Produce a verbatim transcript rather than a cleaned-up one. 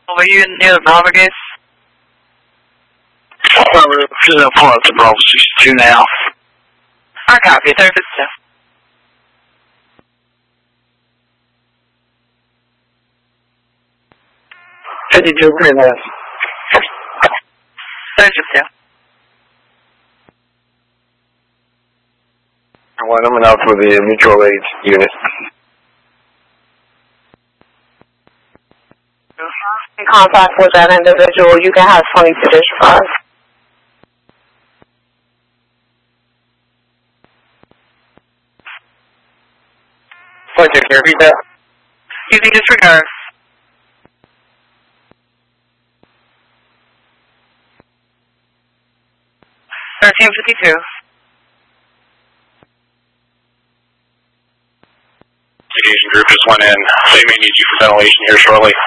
Were you near the Bravo gates? Well, we're pulling up to Bravo sixty-two now. I copy, thirty fifty-two. fifty-two, green left. thirty fifty-two. One, I'm out with the mutual aid unit. In contact with that individual, you can have twenty-two dash five. Point two, can you repeat that? Using disregard. thirteen fifty-two. Investigation group just went in. They may need you for ventilation here shortly.